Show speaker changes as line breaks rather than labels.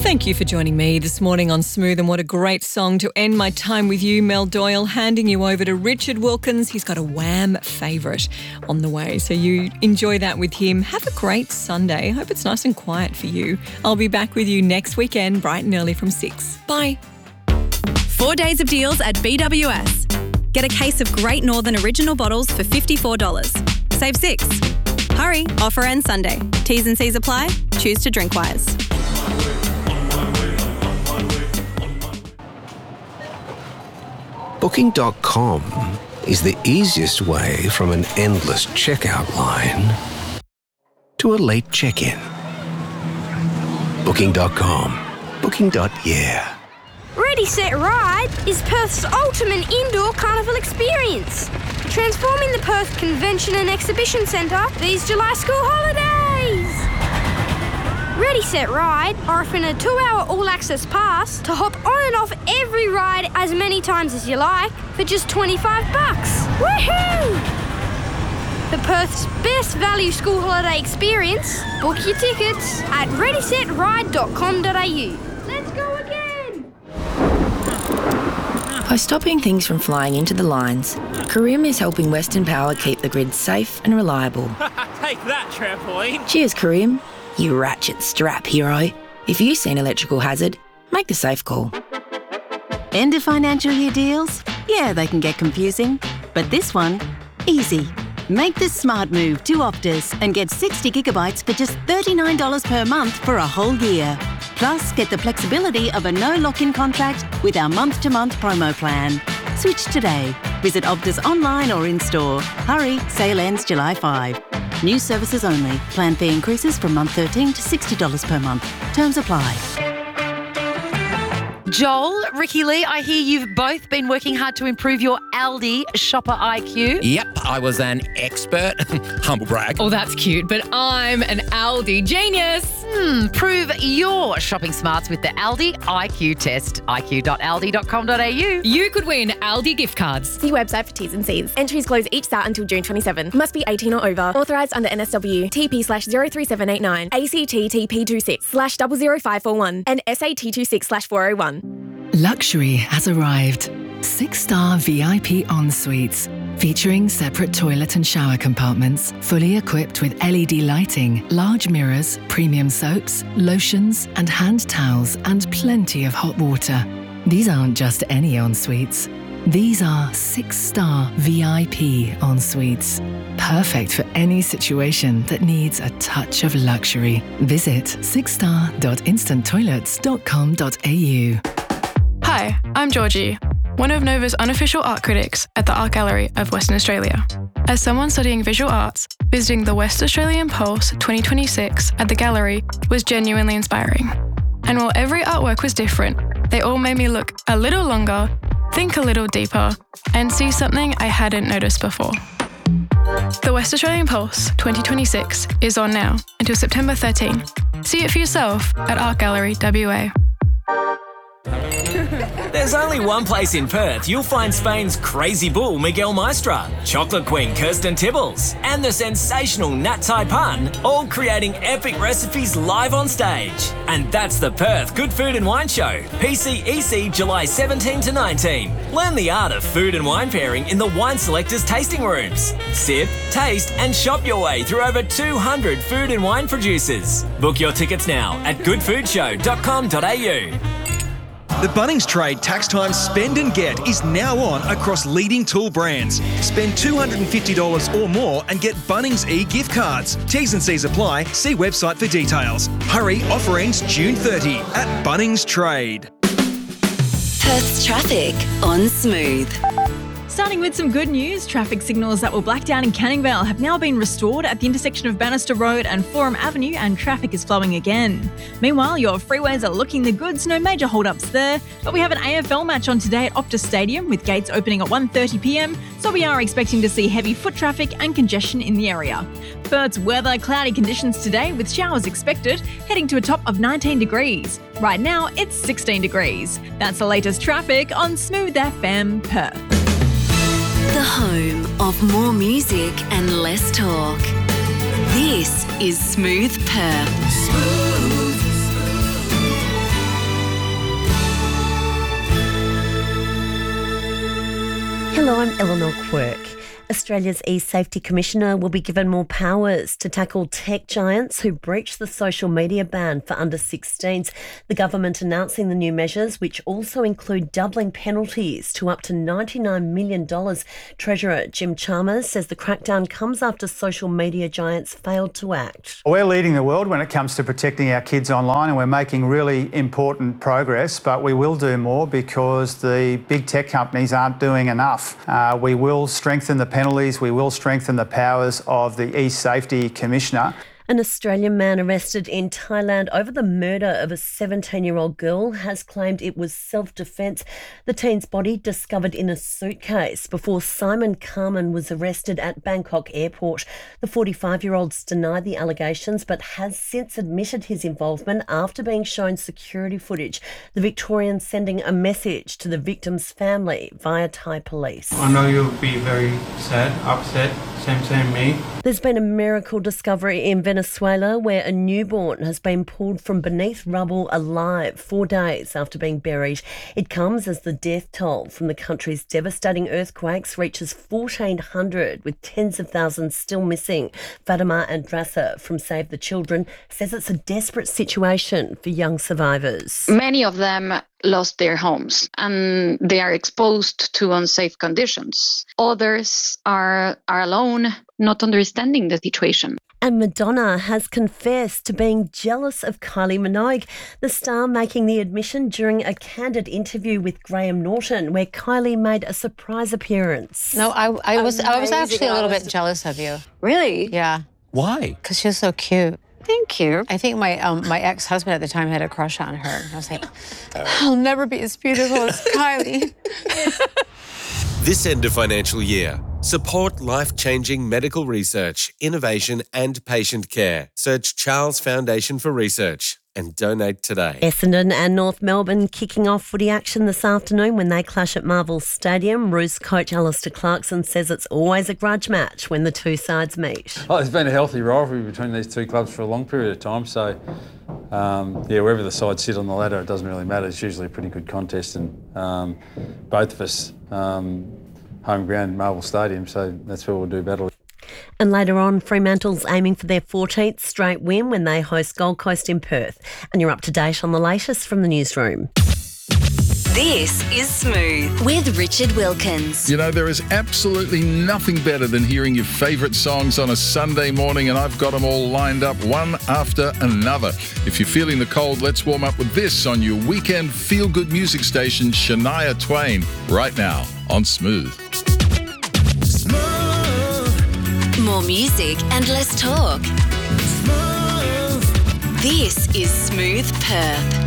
Thank you for joining me this morning on Smooth, and what a great song to end my time with you, Mel Doyle, handing you over to Richard Wilkins. He's got a Wham favourite on the way, so you enjoy that with him. Have a great Sunday. Hope it's nice and quiet for you. I'll be back with you next weekend, bright and early from 6. Bye.
4 days of deals at BWS. Get a case of Great Northern Original bottles for $54. Save 6. Hurry, offer ends Sunday. T's and C's apply. Choose to drink wise.
Booking.com is the easiest way from an endless checkout line to a late check-in. Booking.com. Booking.yeah.
Ready, Set, Ride is Perth's ultimate indoor carnival experience. Transforming the Perth Convention and Exhibition Centre these July school holidays. Ready, Set, Ride are offering a 2-hour all-access pass to hop on and off every ride as many times as you like for just $25. Woohoo! For Perth's best value school holiday experience, book your tickets at readysetride.com.au. Let's go again!
By stopping things from flying into the lines, Careem is helping Western Power keep the grid safe and reliable.
Take that, trampoline!
Cheers, Careem, you ratchet strap hero. If you see an electrical hazard, make the safe call.
End of financial year deals? Yeah, they can get confusing. But this one, easy. Make the smart move to Optus and get 60 gigabytes for just $39 per month for a whole year. Plus, get the flexibility of a no lock-in contract with our month-to-month promo plan. Switch today. Visit Optus online or in-store. Hurry, sale ends July 5. New services only. Plan fee increases from month 13 to $60 per month. Terms apply.
Joel, Ricky Lee, I hear you've both been working hard to improve your Aldi shopper IQ.
Yep, I was an expert. Humble brag.
Oh, that's cute, but I'm an Aldi genius.
Prove your shopping smarts with the Aldi IQ test. iq.aldi.com.au.
You could win Aldi gift cards.
See website for T's and C's. Entries close each start until June 27. Must be 18 or over. Authorised under NSW. TP/03789. ACT TP26/00541 and SAT26/401.
Luxury has arrived. 6-star VIP en-suites, featuring separate toilet and shower compartments, fully equipped with LED lighting, large mirrors, premium soaps, lotions and hand towels, and plenty of hot water. These aren't just any en-suites. These are 6-star VIP en-suites. Perfect for any situation that needs a touch of luxury. Visit 6star.instanttoilets.com.au.
Hi, I'm Georgie, one of Nova's unofficial art critics at the Art Gallery of Western Australia. As someone studying visual arts, visiting the West Australian Pulse 2026 at the gallery was genuinely inspiring. And while every artwork was different, they all made me look a little longer, think a little deeper, and see something I hadn't noticed before. The West Australian Pulse 2026 is on now until September 13. See it for yourself at Art Gallery WA.
There's only one place in Perth you'll find Spain's crazy bull Miguel Maestra, chocolate queen Kirsten Tibbles, and the sensational Nat Tai Pun, all creating epic recipes live on stage. And that's the Perth Good Food and Wine Show, PCEC July 17 to 19. Learn the art of food and wine pairing in the Wine Selectors tasting rooms. Sip, taste and shop your way through over 200 food and wine producers. Book your tickets now at goodfoodshow.com.au.
The Bunnings Trade Tax Time Spend and Get is now on across leading tool brands. Spend $250 or more and get Bunnings e-gift cards. T's and C's apply. See website for details. Hurry, offer ends June 30 at Bunnings Trade.
Perth's traffic on Smooth.
Starting with some good news, traffic signals that were blacked out in Canning Vale have now been restored at the intersection of Bannister Road and Forum Avenue, and traffic is flowing again. Meanwhile, your freeways are looking the goods, no major hold-ups there, but we have an AFL match on today at Optus Stadium with gates opening at 1:30pm, so we are expecting to see heavy foot traffic and congestion in the area. Perth's weather, cloudy conditions today with showers expected, heading to a top of 19 degrees. Right now, it's 16 degrees. That's the latest traffic on Smooth FM Perth.
The home of more music and less talk. This is Smooth Perth.
Hello, I'm Eleanor Quirk. Australia's e-safety commissioner will be given more powers to tackle tech giants who breach the social media ban for under 16s. The government announcing the new measures, which also include doubling penalties to up to $99 million. Treasurer Jim Chalmers says the crackdown comes after social media giants failed to act.
We're leading the world when it comes to protecting our kids online, and we're making really important progress, but we will do more because the big tech companies aren't doing enough. We will strengthen the penalties, we will strengthen the powers of the e-safety commissioner.
An Australian man arrested in Thailand over the murder of a 17-year-old girl has claimed it was self-defence. The teen's body discovered in a suitcase before Simon Carman was arrested at Bangkok Airport. The 45-year-old's denied the allegations but has since admitted his involvement after being shown security footage. The Victorian sending a message to the victim's family via Thai police.
I know you'll be very sad, upset, same me.
There's been a miracle discovery in Venezuela where a newborn has been pulled from beneath rubble alive 4 days after being buried. It comes as the death toll from the country's devastating earthquakes reaches 1,400, with tens of thousands still missing. Fatima Andrasa from Save the Children says it's a desperate situation for young survivors.
Many of them lost their homes and they are exposed to unsafe conditions. Others are alone, not understanding the situation.
And Madonna has confessed to being jealous of Kylie Minogue, the star making the admission during a candid interview with Graham Norton, where Kylie made a surprise appearance.
No, I was actually a little bit jealous of you.
Really?
Yeah.
Why?
Because she's so cute.
Thank you.
I think my ex-husband at the time had a crush on her. I was like, I'll never be as beautiful as Kylie.
This end of financial year, support life-changing medical research, innovation and patient care. Search Charles Foundation for Research and donate today.
Essendon and North Melbourne kicking off footy action this afternoon when they clash at Marvel Stadium. Roos coach Alistair Clarkson says it's always a grudge match when the two sides meet.
Oh, there's been a healthy rivalry between these two clubs for a long period of time, so wherever the sides sit on the ladder, it doesn't really matter. It's usually a pretty good contest, and both of us home ground Marvel Stadium, so that's where we'll do battle.
And later on, Fremantle's aiming for their 14th straight win when they host Gold Coast in Perth. And you're up to date on the latest from the newsroom.
This is Smooth with Richard Wilkins.
You know, there is absolutely nothing better than hearing your favourite songs on a Sunday morning, and I've got them all lined up one after another. If you're feeling the cold, let's warm up with this on your weekend feel-good music station, Shania Twain, right now on Smooth.
More music and less talk. Smooth. This is Smooth Perth.